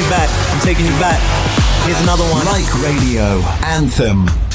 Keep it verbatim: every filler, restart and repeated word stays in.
back. I'm taking you back. Here's another one. Like Radio Anthem.